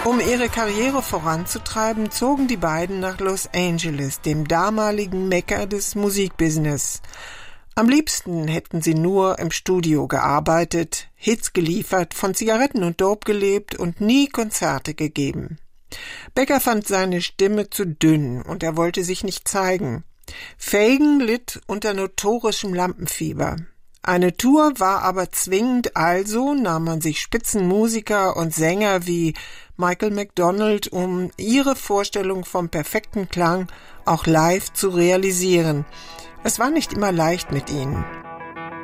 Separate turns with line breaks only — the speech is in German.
Um ihre Karriere voranzutreiben, zogen die beiden nach Los Angeles, dem damaligen Mekka des Musikbusiness. Am liebsten hätten sie nur im Studio gearbeitet, Hits geliefert, von Zigaretten und Dope gelebt und nie Konzerte gegeben. Becker fand seine Stimme zu dünn und er wollte sich nicht zeigen. Fagen litt unter notorischem Lampenfieber. Eine Tour war aber zwingend, also nahm man sich Spitzenmusiker und Sänger wie Michael McDonald, um ihre Vorstellung vom perfekten Klang auch live zu realisieren. Es war nicht immer leicht mit ihnen.